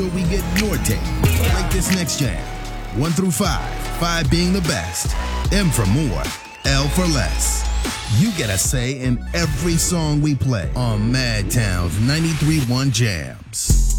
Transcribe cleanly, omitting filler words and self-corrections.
We get Norte. Like this next jam. 1 through 5. 5 being the best. M for more. L for less. You get a say in every song we play on Madtown's 93.1 Jams.